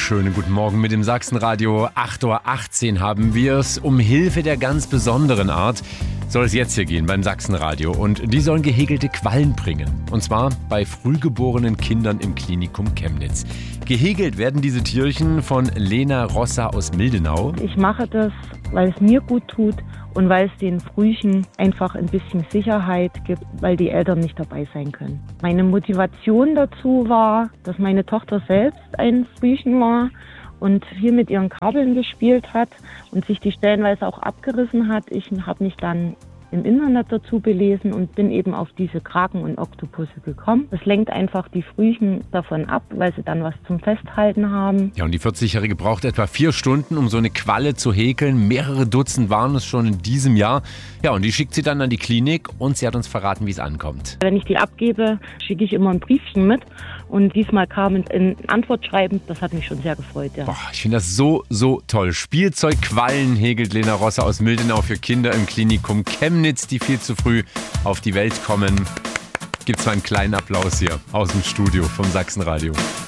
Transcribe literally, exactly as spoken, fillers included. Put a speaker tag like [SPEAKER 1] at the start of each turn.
[SPEAKER 1] Schönen guten Morgen mit dem Sachsenradio. acht Uhr achtzehn haben wir es. Um Hilfe der ganz besonderen Art soll es jetzt hier gehen beim Sachsenradio. Und die sollen gehäkelte Quallen bringen. Und zwar bei frühgeborenen Kindern im Klinikum Chemnitz. Gehäkelt werden diese Tierchen von Lena Rosser aus Mildenau.
[SPEAKER 2] Ich mache das, weil es mir gut tut und weil es den Frühchen einfach ein bisschen Sicherheit gibt, weil die Eltern nicht dabei sein können. Meine Motivation dazu war, dass meine Tochter selbst ein Frühchen war und viel mit ihren Kabeln gespielt hat und sich die stellenweise auch abgerissen hat. Ich habe mich dann im Internet dazu belesen und bin eben auf diese Kraken und Oktopusse gekommen. Das lenkt einfach die Frühchen davon ab, weil sie dann was zum Festhalten haben.
[SPEAKER 1] Ja, und die vierzigjährige braucht etwa vier Stunden, um so eine Qualle zu häkeln. Mehrere Dutzend waren es schon in diesem Jahr. Ja, und die schickt sie dann an die Klinik und sie hat uns verraten, wie es ankommt.
[SPEAKER 2] Wenn ich die abgebe, schicke ich immer ein Briefchen mit. Und diesmal kam ein Antwortschreiben, das hat mich schon sehr gefreut. Ja.
[SPEAKER 1] Boah, ich finde das so, so toll. Spielzeugquallen häkelt Lena Rosser aus Mildenau für Kinder im Klinikum Chemnitz, die viel zu früh auf die Welt kommen. Gibt's mal einen kleinen Applaus hier aus dem Studio vom Sachsenradio.